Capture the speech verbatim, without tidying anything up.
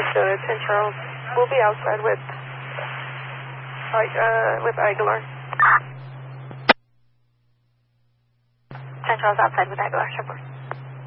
uh, ten Charles. We'll be outside with, uh, with Aguilar. ten Charles outside with Aguilar, Chevrolet.